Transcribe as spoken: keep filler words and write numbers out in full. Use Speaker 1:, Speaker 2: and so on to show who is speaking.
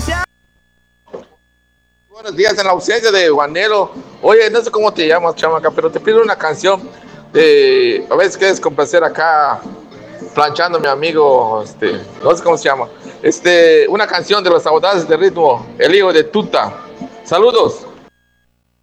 Speaker 1: Gracias.
Speaker 2: Buenos días, en la ausencia de Juanelo. Oye, no sé cómo te llamas, chamaca, pero te pido una canción. De, a veces quieres complacer acá, planchando mi amigo, este, no sé cómo se llama. Este, una canción de los Audaces de Ritmo, el hijo de Tuta. Saludos.